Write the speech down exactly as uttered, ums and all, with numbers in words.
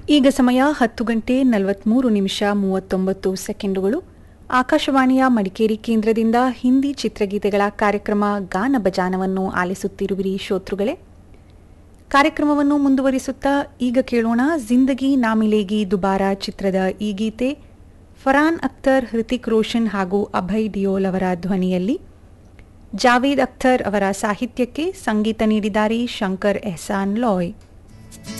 ಈಗ ಸಮಯ ಹತ್ತು ಗಂಟೆ ನಲವತ್ತ್ಮೂರು ನಿಮಿಷ ಮೂವತ್ತೊಂಬತ್ತು ಸೆಕೆಂಡುಗಳು. ಆಕಾಶವಾಣಿಯ ಮಡಿಕೇರಿ ಕೇಂದ್ರದಿಂದ ಹಿಂದಿ ಚಿತ್ರಗೀತೆಗಳ ಕಾರ್ಯಕ್ರಮ ಗಾನ ಬಜಾನವನ್ನು ಆಲಿಸುತ್ತಿರುವಿರಿ ಶ್ರೋತೃಗಳೇ. ಕಾರ್ಯಕ್ರಮವನ್ನು ಮುಂದುವರಿಸುತ್ತಾ ಈಗ ಕೇಳೋಣ ಜಿಂದಗಿ ನಾಮಿಲೇಗಿ ದುಬಾರಾ ಚಿತ್ರದ ಈ ಗೀತೆ ಫರಾನ್ ಅಖ್ತರ್, ಹೃತಿಕ್ ರೋಷನ್ ಹಾಗೂ ಅಭಯ್ ಡಿಯೋಲ್ ಅವರ ಧ್ವನಿಯಲ್ಲಿ. ಜಾವೇದ್ ಅಖ್ತರ್ ಅವರ ಸಾಹಿತ್ಯಕ್ಕೆ ಸಂಗೀತ ನೀಡಿದ್ದಾರೆ ಶಂಕರ್ ಎಹ್ಸಾನ್ ಲಾಯ್.